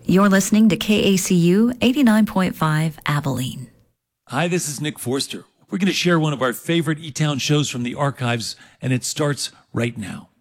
You're listening to KACU 89.5 Abilene. Hi, this is Nick Forster. We're going to share one of our favorite E-Town shows from the archives, and it starts right now.